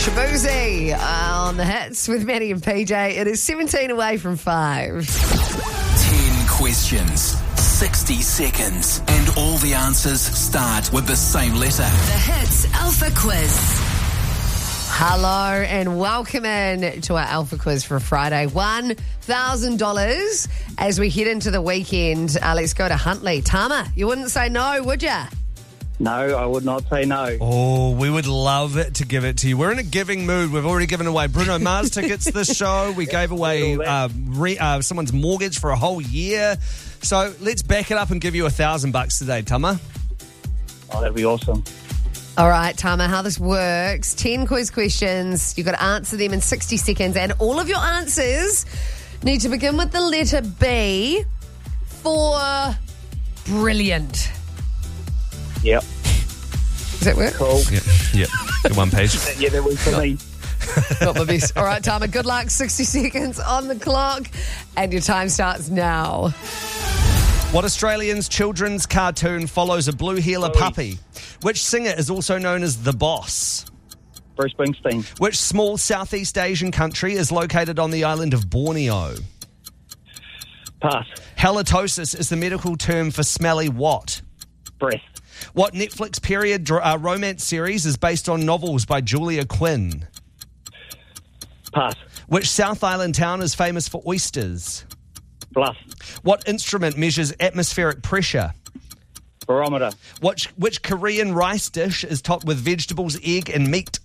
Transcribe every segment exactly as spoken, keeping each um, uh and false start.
Shaboozey on the hits with Maddie and P J. It is seventeen away from five. Ten questions, sixty seconds, and all the answers start with the same letter. The Hits Alpha Quiz. Hello and welcome in to our Alpha Quiz for Friday. one thousand dollars as we head into the weekend. Uh, let's go to Huntly. Tama, you wouldn't say no, would you? No, I would not say no. Oh, we would love it to give it to you. We're in a giving mood. We've already given away Bruno Mars tickets this show. We gave away uh, re, uh, someone's mortgage for a whole year. So let's back it up and give you a thousand bucks today, Tama. Oh, that'd be awesome. All right, Tama, how this works. ten quiz questions. You've got to answer them in sixty seconds. And all of your answers need to begin with the letter B for brilliant. Yep. Does that work? Cool. Yep. Yep. Good one page. Yeah, that was for me. Not my best. All right, Tama, good luck. sixty seconds on the clock. And your time starts now. What Australian's children's cartoon follows a blue heeler Bluey. puppy? Which singer is also known as The Boss? Bruce Springsteen. Which small Southeast Asian country is located on the island of Borneo? Pass. Halitosis is the medical term for smelly what? Breath. What Netflix period dr- uh, romance series is based on novels by Julia Quinn? Pass. Which South Island town is famous for oysters? Bluff. What instrument measures atmospheric pressure? Barometer. Which, which Korean rice dish is topped with vegetables, egg and meat?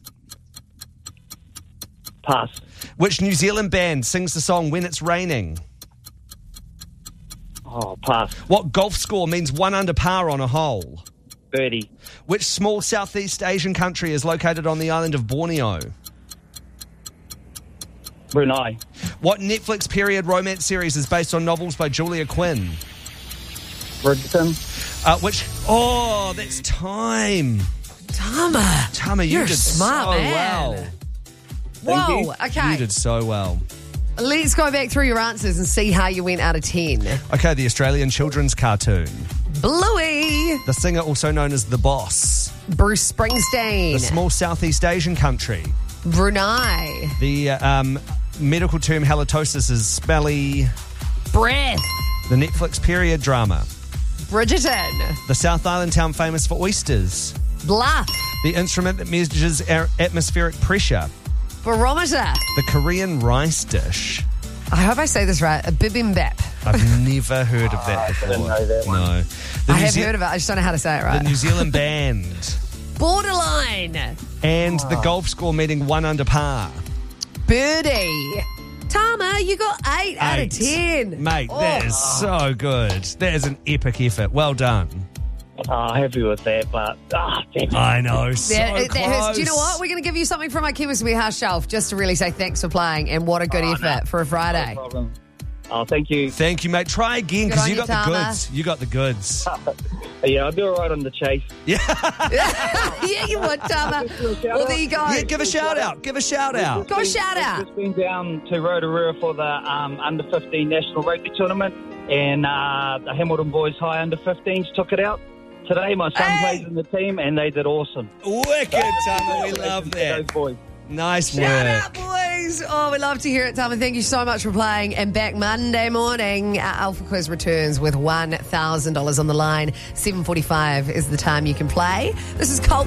Pass. Which New Zealand band sings the song When It's Raining? Oh, pass. What golf score means one under par on a hole? Birdie. Which small Southeast Asian country is located on the island of Borneo? Brunei. What Netflix period romance series is based on novels by Julia Quinn? Bridgerton. Uh, which... Oh, that's time. Tama. Tama, you You're did smart, so man. well. Thank Whoa, you. okay. You did so well. Let's go back through your answers and see how you went out of ten. Okay, the Australian children's cartoon. Bluey. The singer also known as The Boss. Bruce Springsteen. The small Southeast Asian country. Brunei. The uh, um, medical term halitosis is smelly. Breath. The Netflix period drama. Bridgerton. The South Island town famous for oysters. Bluff. The instrument that measures a- atmospheric pressure. Barometer. The Korean rice dish. I hope I say this right. A bibimbap. I've never heard of that before. I didn't know that one. No. The I New have Ze- heard of it. I just don't know how to say it The right. New Zealand band. Borderline. And the golf score meaning one under par. Birdie. Tama, you got eight, out of Eight. ten. Mate, Oh. that is so good. That is an epic effort. Well done. Oh, happy with that, but ah, damn it. I know, so Yeah, it- that hurts. close. Do you know what? We're going to give you something from our Chemist Warehouse shelf just to really say thanks for playing and what a good Oh, effort no. for a Friday. No problem. Oh, thank you. Thank you, mate. Try again Good because on you you, got the Tama. goods. You got the goods. Yeah, I'll do all right on the chase. Yeah, you would, Tama. Well, there you go. Yeah, give a shout out. Give a shout out. Go shout out. Just been down to Rotorua for the um, under fifteen national rugby tournament, and uh, the Hamilton Boys High under fifteens took it out today. My son Hey. plays in the team, and they did awesome. Wicked, Tama. We love Those that. boys. Nice Shout out, work. boys. Oh, we love to hear it, Tama. Thank you so much for playing. And back Monday morning, our Alpha Quiz returns with one thousand dollars on the line. seven forty-five is the time you can play. This is Cole.